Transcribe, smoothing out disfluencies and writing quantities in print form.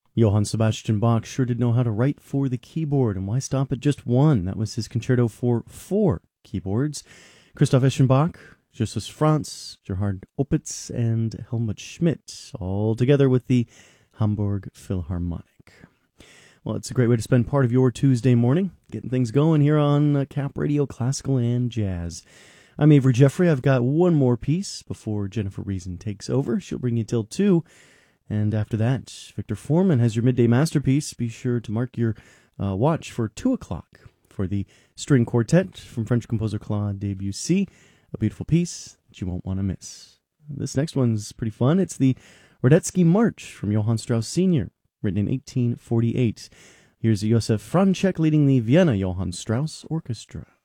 Johann Sebastian Bach sure did know how to write for the keyboard, and why stop at just one? That was his concerto for 4 keyboards. Christoph Eschenbach, Justus Franz, Gerhard Opitz, and Helmut Schmidt, all together with the Hamburg Philharmonic. Well, it's a great way to spend part of your Tuesday morning, getting things going here on Cap Radio Classical and Jazz. I'm Avery Jeffrey. I've got one more piece before Jennifer Reason takes over. She'll bring you till 2. And after that, Victor Foreman has your midday masterpiece. Be sure to mark your watch for 2 o'clock for the string quartet from French composer Claude Debussy. A beautiful piece that you won't want to miss. This next one's pretty fun. It's the Radetzky March from Johann Strauss Sr., written in 1848. Here's Josef Franček leading the Vienna Johann Strauss Orchestra.